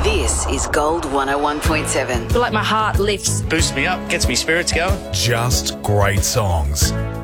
This is Gold 101.7. I feel like my heart lifts. Boosts me up, gets me spirits going. Just great songs.